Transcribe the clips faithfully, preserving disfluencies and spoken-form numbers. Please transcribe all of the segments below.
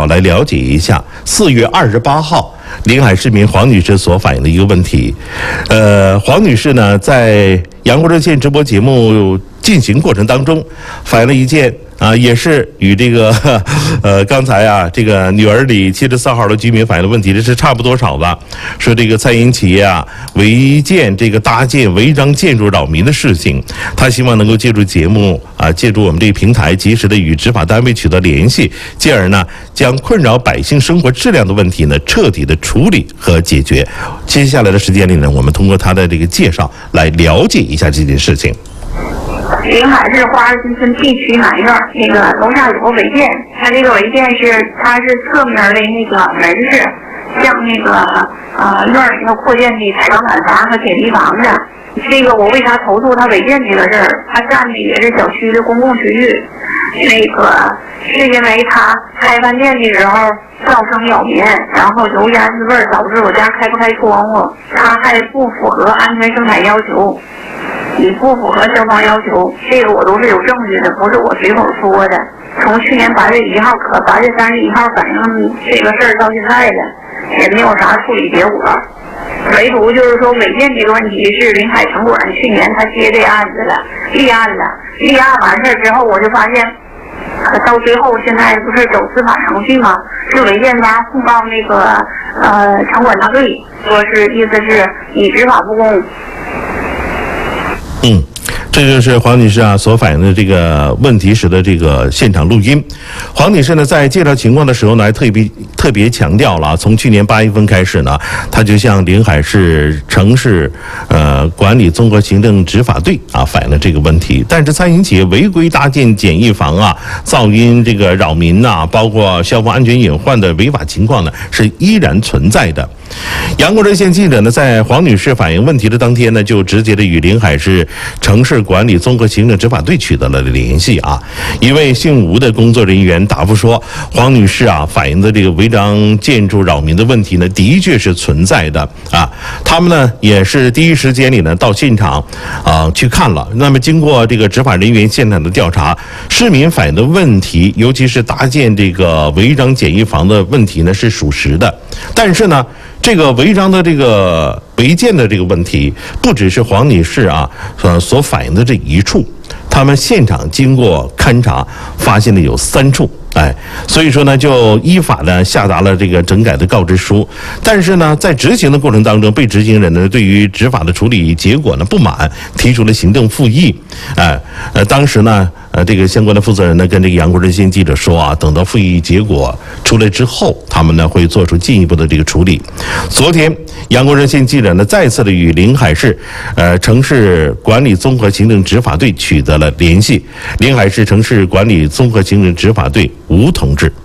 好来了解一下四月二十八号临海市民黄女士所反映的一个问题。呃，黄女士呢，在阳光热线直播节目进行过程当中，反映了一件啊，也是与这个呃刚才啊这个女儿里七十四号的居民反映的问题，这是差不多少的。说这个餐饮企业啊违建这个搭建违章建筑扰民的事情，他希望能够借助节目啊，借助我们这个平台，及时的与执法单位取得联系，进而呢将困扰百姓生活质量的问题呢彻底的处理和解决。接下来的时间里呢，我们通过他的这个介绍来了解一下这件事情。 临海市花儿新村 D 区南院那个楼下有个违建，它这个违建是它是侧面的那个门市，像那个呃院里头扩建的抬杠板房和铁皮房子。这个我为啥投诉它违建这个事儿？它占的也是小区的公共区域，那个是因为它开饭店的时候噪声扰民，然后油烟子味儿导致我家开不开窗户，它还不符合安全生产要求。你不符合消防要求，这个我都是有证据的，不是我随口说的。从去年八月一号可八月三十一号反映这个事儿到现在的，也没有啥处理结果。唯独就是说违建这个问题是临海城管去年他接这案子了，立案了，立案完事之后我就发现，到最后现在不是走司法程序吗？是违建方控告那个呃城管大队，说是意思是你执法不公。 嗯，这就是黄女士啊所反映的这个问题时的这个现场录音。黄女士呢在介绍情况的时候呢，还特别特别强调了，从去年八月份开始呢，她就向临海市城市呃管理综合行政执法队啊反映了这个问题。但是餐饮企业违规搭建简易房啊，噪音这个扰民呐、啊，包括消防安全隐患的违法情况呢，是依然存在的。阳光热线记者呢，在黄女士反映问题的当天呢，就直接的与临海市城市管理综合行政执法队取得了联系啊。一位姓吴的工作人员答复说，黄女士啊反映的这个违章建筑扰民的问题呢，的确是存在的啊。他们呢也是第一时间里呢到现场啊去看了。那么经过这个执法人员现场的调查，市民反映的问题，尤其是搭建这个违章简易房的问题呢是属实的，但是呢。这个违章的这个违建的这个问题，不只是黄女士啊所所反映的这一处，他们现场经过勘查，发现了有三处，哎，所以说呢，就依法呢下达了这个整改的告知书。但是呢，在执行的过程当中，被执行人呢对于执法的处理结果呢不满，提出了行政复议。哎，呃，当时呢。呃，这个相关的负责人呢，跟这个阳光热线记者说啊，等到复议结果出来之后，他们呢会做出进一步的这个处理。昨天，阳光热线记者呢再次的与临海市呃城市管理综合行政执法队取得了联系。临海市城市管理综合行政执法队吴同志。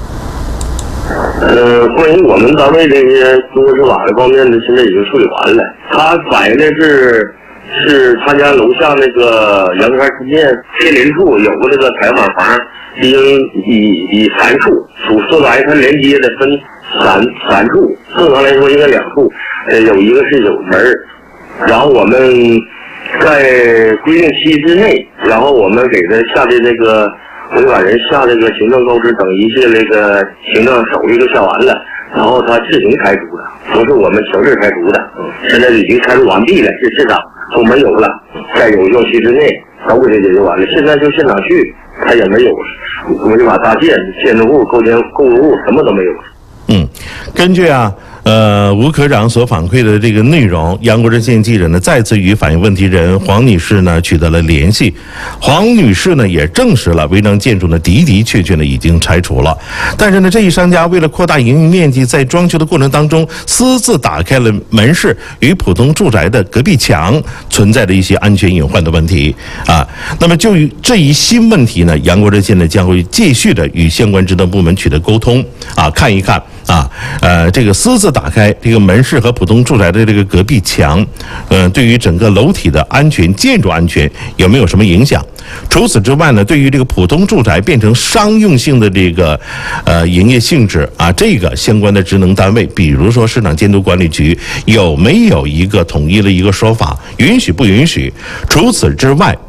呃，关于我们单位这些综合执法的方面呢，现在已经处理完了。他反映的是。是他家楼下那个阳山附近毗邻处有个那个抬板房，已经以以三处属四白，它连接的分三三处，正常来说应该两处，呃，有一个是有门儿，然后我们在规定期之内，然后我们给他下的这个违法人下这个行政告知等一切那个行政手续都下完了，然后他自行开除的，不是我们强制开除的，现在已经开除完毕了，是市场。都没有了，在有效期之内都给他解决完了。现在就现场去，他也没有违法搭建、建筑物、构建构筑物，什么都没有。 嗯，根据啊。呃，吴科长所反馈的这个内容，阳光热线记者呢再次与反映问题人黄女士呢取得了联系。黄女士呢也证实了违章建筑呢的的确确呢已经拆除了，但是呢这一商家为了扩大营运面积，在装修的过程当中私自打开了门市，与普通住宅的隔壁墙存在着一些安全隐患的问题啊。那么就于这一新问题呢，阳光热线呢将会继续的与相关职能部门取得沟通啊，看一看啊，呃这个私自打开这个门市和普通住宅的这个隔壁墙，呃，对于整个楼体的安全、建筑安全有没有什么影响？除此之外呢，对于这个普通住宅变成商用性的这个呃营业性质啊，这个相关的职能单位，比如说市场监督管理局，有没有一个统一的一个说法，允许不允许？除此之外，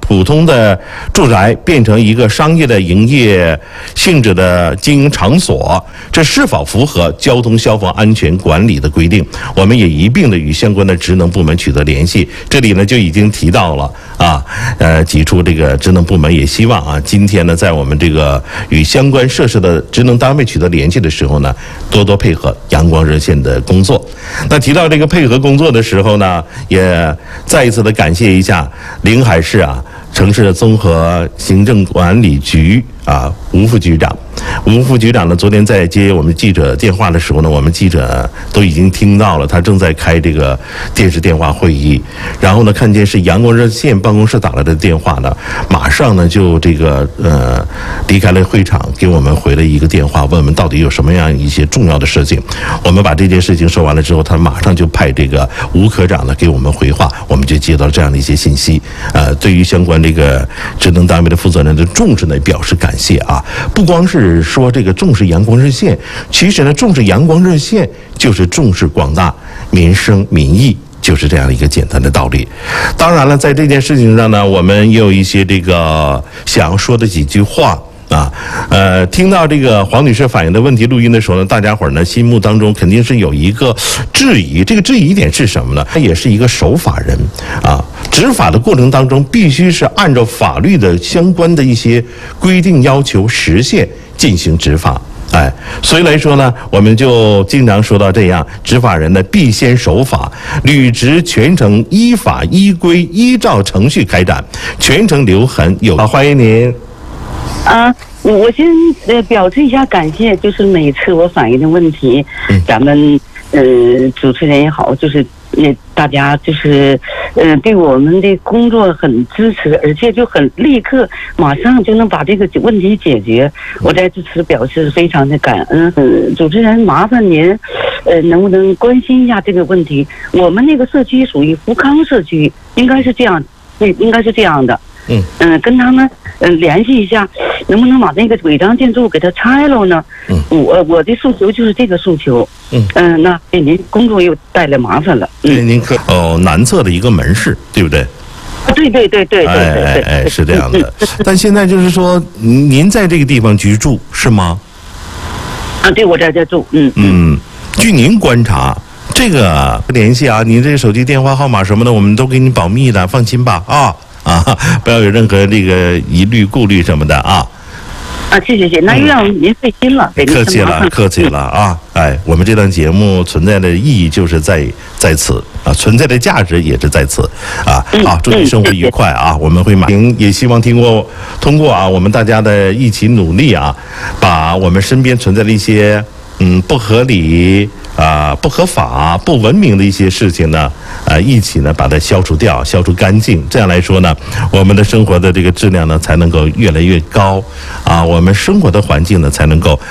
普通的住宅变成一个商业的营业性质的经营场所，这是否符合交通消防安全管理的规定？我们也一并的与相关的职能部门取得联系。这里呢就已经提到了啊，呃，几处这个职能部门也希望啊，今天呢在我们这个与相关涉事的职能单位取得联系的时候呢，多多配合阳光热线的工作。那提到这个配合工作的时候呢，也再一次的感谢一下临海市啊城市综合行政管理局啊吴副局长。吴副局长呢，昨天在接我们记者电话的时候呢，我们记者都已经听到了，他正在开这个电视电话会议，然后呢，看见是阳光热线办公室打来的电话呢，马上呢就这个呃离开了会场，给我们回了一个电话，问我们到底有什么样一些重要的事情。我们把这件事情说完了之后，他马上就派这个吴科长呢给我们回话，我们就接到这样的一些信息。呃，对于相关这个职能单位的负责人的重视呢，表示感谢啊。不光是说这个重视阳光热线，其实呢，重视阳光热线就是重视广大民生民意，就是这样的一个简单的道理。当然了，在这件事情上呢，我们也有一些这个想要说的几句话。啊，呃，听到这个黄女士反映的问题录音的时候呢，大家伙儿呢心目当中肯定是有一个质疑，这个质疑点是什么呢？他也是一个守法人啊，执法的过程当中必须是按照法律的相关的一些规定要求实现进行执法。哎，所以来说呢，我们就经常说到这样，执法人呢必先守法，履职全程依法依规依照程序开展，全程留痕有。好，欢迎您。 啊，我先呃表示一下感谢，就是每次我反映的问题，嗯、咱们呃主持人也好，就是也大家就是呃对我们的工作很支持，而且就很立刻马上就能把这个问题解决。我在此表示非常的感恩。呃，主持人麻烦您呃能不能关心一下这个问题？我们那个社区属于福康社区，应该是这样，对，应该是这样的。嗯嗯、呃，跟他们嗯、呃、联系一下，能不能把那个违章建筑给它拆了呢？嗯，我我的诉求就是这个诉求。嗯嗯、呃，那给您工作又带来麻烦了。嗯， 对，您可哦南侧的一个门市，对不对？ 啊，对对对对对对对， 哎哎哎，是这样的。但现在就是说，您在这个地方居住是吗？ 啊，对，我在这住。嗯嗯，据您观察。这个联系啊，您这个手机电话号码什么的，我们都给你保密的，放心吧啊啊，不要有任何这个疑虑、顾虑什么的啊。 啊，谢谢谢，那又让您费心了，给您客气了，客气了啊！哎，我们这档节目存在的意义就是在在此啊，存在的价值也是在此啊。好，祝你生活愉快啊！我们会马也希望听过通过啊，我们大家的一起努力啊，把我们身边存在的一些嗯不合理。啊，不合法、不文明的一些事情呢，啊，一起呢把它消除掉、消除干净。这样来说呢，我们的生活的这个质量呢才能够越来越高，啊，我们生活的环境呢才能够。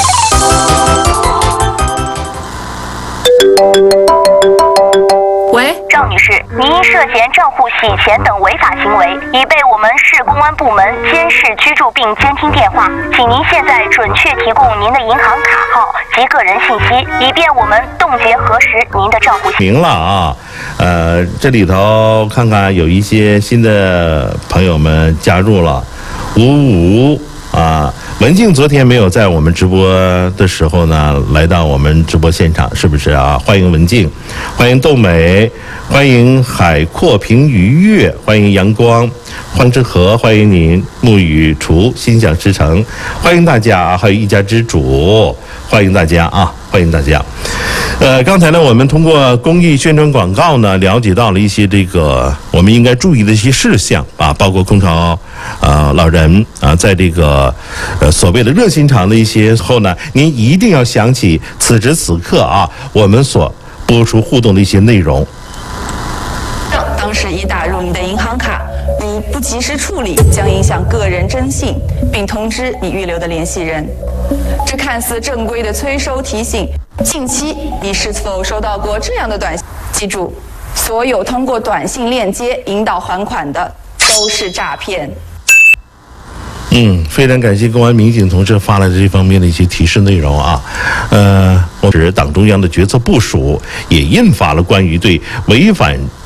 喂，赵女士，您因涉嫌账户洗钱等违法行为，已被我们市公安部门监视居住并监听电话，请您现在准确提供您的银行卡号及个人信息，以便我们冻结核实您的账户。 明了啊，呃，这里头看看有一些新的朋友们加入了，五五啊。文静昨天没有在我们直播的时候呢，来到我们直播现场，是不是啊？欢迎文静，欢迎豆美，欢迎海阔凭鱼跃，欢迎阳光，欢之和，欢迎您，沐雨厨，心想事成，欢迎大家，还有一家之主，欢迎大家啊，欢迎大家。呃，刚才呢，我们通过公益宣传广告呢，了解到了一些这个我们应该注意的一些事项啊，包括空巢呃老人啊，在这个呃所谓的热心肠的一些后呢，您一定要想起此时此刻啊，我们所播出互动的一些内容。 当时已打入你的银行卡，如不及时处理，将影响个人征信，并通知你预留的联系人。这看似正规的催收提醒，近期你是否收到过这样的短信？记住，所有通过短信链接引导还款的都是诈骗。 嗯，非常感谢公安民警同志发来的这方面的一些提示内容啊。呃，我是党中央的决策部署，也印发了关于对违反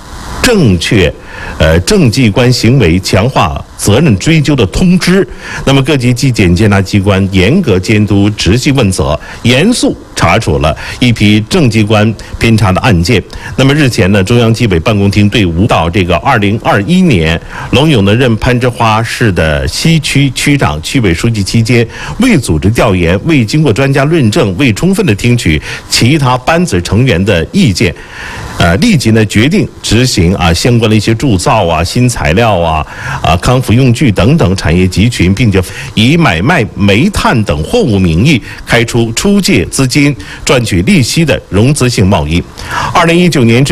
正确呃政绩关行为强化责任追究的通知。那么各级纪检监察机关严格监督直系问责，严肃查处了一批政绩关偏差的案件。那么日前呢，中央纪委办公厅对舞蹈这个二零二一年龙涌的任攀枝花市的西区区长、区委书记期间，未组织调研、未经过专家论证、未充分的听取其他班子成员的意见，呃，立即呢决定执行啊相关的一些铸造啊、新材料啊、啊康复用具等等产业集群，并且以买卖煤炭等货物名义开出出借资金、赚取利息的融资性贸易。二零一九年至